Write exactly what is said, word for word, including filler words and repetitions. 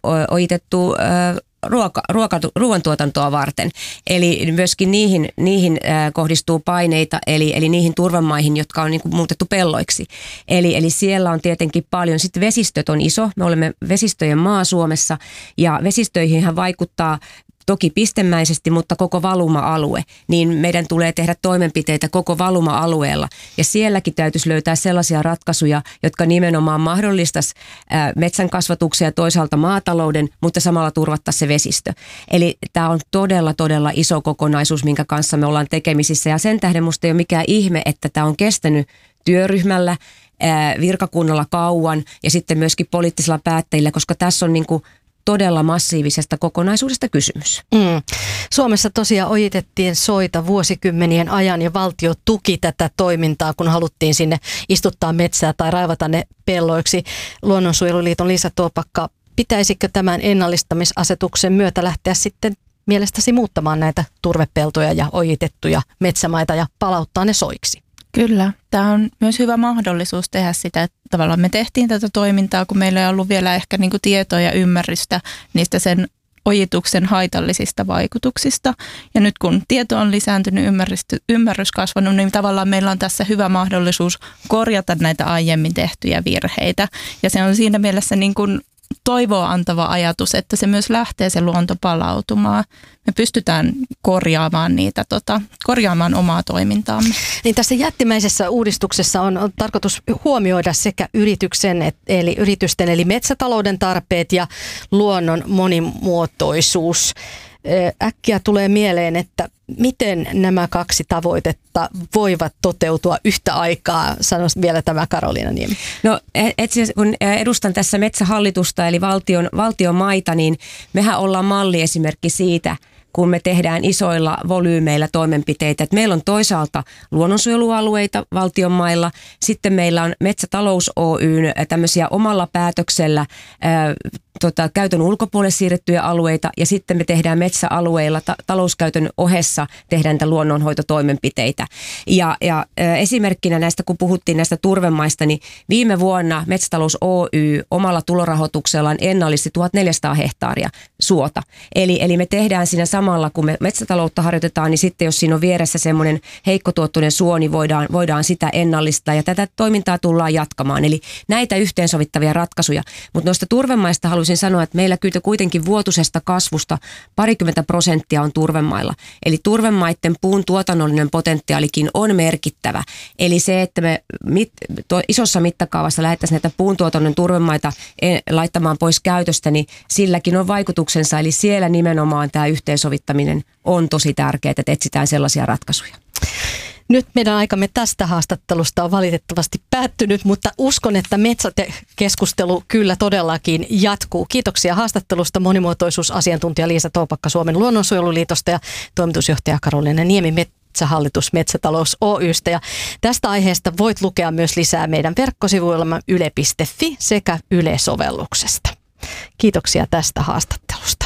ojitettu ruoka, ruoka, ruoantuotantoa varten. Eli myöskin niihin, niihin kohdistuu paineita, eli, eli niihin turvemaihin, jotka on niin kuin muutettu pelloiksi. Eli, eli siellä on tietenkin paljon. Sitten vesistöt on iso. Me olemme vesistöjen maa Suomessa, ja vesistöihinhän vaikuttaa toki pistemäisesti, mutta koko valuma-alue, niin meidän tulee tehdä toimenpiteitä koko valuma-alueella. Ja sielläkin täytyisi löytää sellaisia ratkaisuja, jotka nimenomaan mahdollistaisi metsän kasvatuksia ja toisaalta maatalouden, mutta samalla turvattaisiin se vesistö. Eli tämä on todella, todella iso kokonaisuus, minkä kanssa me ollaan tekemisissä. Ja sen tähden musta ei ole mikään ihme, että tämä on kestänyt työryhmällä, virkakunnalla kauan ja sitten myöskin poliittisilla päättäjillä, koska tässä on niin kuin todella massiivisesta kokonaisuudesta kysymys. Mm. Suomessa tosiaan ojitettiin soita vuosikymmenien ajan ja valtio tuki tätä toimintaa, kun haluttiin sinne istuttaa metsää tai raivata ne pelloiksi. Luonnonsuojeluliiton Liisa Tuopakka, pitäisikö tämän ennallistamisasetuksen myötä lähteä sitten mielestäsi muuttamaan näitä turvepeltoja ja ojitettuja metsämaita ja palauttaa ne soiksi? Kyllä. Tämä on myös hyvä mahdollisuus tehdä sitä, että tavallaan me tehtiin tätä toimintaa, kun meillä ei ollut vielä ehkä niin kuin tietoa ja ymmärrystä niistä sen ojituksen haitallisista vaikutuksista. Ja nyt kun tieto on lisääntynyt, ymmärrys, ymmärrys kasvanut, niin tavallaan meillä on tässä hyvä mahdollisuus korjata näitä aiemmin tehtyjä virheitä. Ja se on siinä mielessä niin kuin toivoa antava ajatus, että se myös lähtee se luonto palautumaan. Me pystytään korjaamaan niitä, tota, korjaamaan omaa toimintaamme. Niin tässä jättimäisessä uudistuksessa on, on tarkoitus huomioida sekä yrityksen, et, eli yritysten eli metsätalouden tarpeet ja luonnon monimuotoisuus. Äkkiä tulee mieleen, että miten nämä kaksi tavoitetta voivat toteutua yhtä aikaa, sanoisi vielä tämä Karoliina Niemi. No etsi, kun edustan tässä Metsähallitusta eli valtion, valtion maita, niin mehän ollaan malliesimerkki siitä, kun me tehdään isoilla volyymeillä toimenpiteitä. Et meillä on toisaalta luonnonsuojelualueita valtion mailla, sitten meillä on Metsätalous Oyn tämmöisiä omalla päätöksellä ää, tota, käytön ulkopuolelle siirrettyjä alueita, ja sitten me tehdään metsäalueilla ta- talouskäytön ohessa tehdään niitä luonnonhoitotoimenpiteitä. Ja, ja ää, esimerkkinä näistä, kun puhuttiin näistä turvemaista, niin viime vuonna Metsätalous Oy omalla tulorahoituksellaan ennallisti tuhatneljäsataa hehtaaria suota. Eli, eli me tehdään siinä samalla, kun me metsätaloutta harjoitetaan, niin sitten jos siinä on vieressä semmoinen heikkotuottoinen suo, niin voidaan, voidaan sitä ennallistaa, ja tätä toimintaa tullaan jatkamaan. Eli näitä yhteensovittavia ratkaisuja. Mutta noista turvemaista haluaisin sanoa, että meillä kyllä kuitenkin vuotuisesta kasvusta parikymmentä prosenttia on turvemailla. Eli turvemaiden puun tuotannollinen potentiaalikin on merkittävä. Eli se, että me mit, to, isossa mittakaavassa lähdettäisiin näitä puuntuotannon turvemaita laittamaan pois käytöstä, niin silläkin on vaikutuksensa. Eli siellä nimenomaan tämä yhteensovittaminen on tosi tärkeää, että etsitään sellaisia ratkaisuja. Nyt meidän aikamme tästä haastattelusta on valitettavasti päättynyt, mutta uskon, että metsäkeskustelu kyllä todellakin jatkuu. Kiitoksia haastattelusta monimuotoisuusasiantuntija Liisa Tuopakka Suomen luonnonsuojeluliitosta ja toimitusjohtaja Karoliina Niemi Metsähallitus Metsätalous Oy:stä. Ja tästä aiheesta voit lukea myös lisää meidän verkkosivuillamme yle piste fi sekä Yle-sovelluksesta. Kiitoksia tästä haastattelusta.